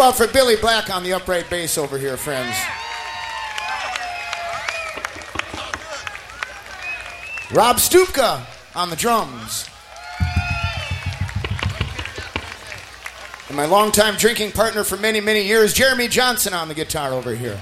about for Billy Black on the upright bass over here, friends? Rob Stupka on the drums. And my longtime drinking partner for many, many years, Jeremy Johnson on the guitar over here.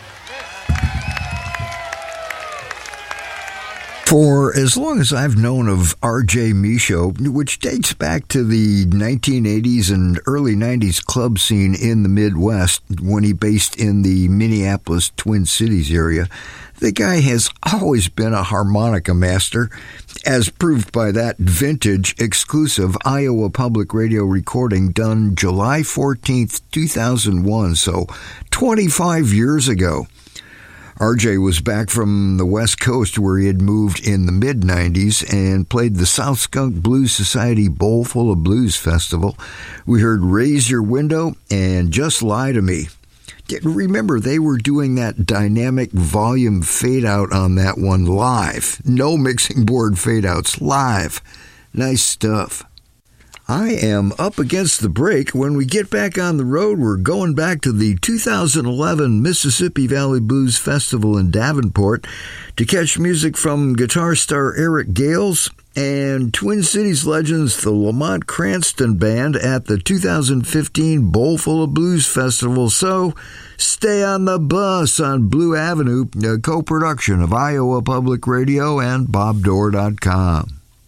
For as long as I've known of R.J. Michaud, which dates back to the 1980s and early 90s club scene in the Midwest when he based in the Minneapolis Twin Cities area, the guy has always been a harmonica master, as proved by that vintage exclusive Iowa Public Radio recording done July 14th, 2001, so 25 years ago. RJ was back from the West Coast where he had moved in the mid-90s and played the South Skunk Blues Society Bowl Full of Blues Festival. We heard Raise Your Window and Just Lie to Me. Remember, they were doing that dynamic volume fade-out on that one live. No mixing board fade-outs, live. Nice stuff. I am up against the break. When we get back on the road, we're going back to the 2011 Mississippi Valley Blues Festival in Davenport to catch music from guitar star Eric Gales and Twin Cities legends the Lamont Cranston Band at the 2015 Bowl Full of Blues Festival. So stay on the bus on Blue Avenue, a co-production of Iowa Public Radio and BobDoor.com.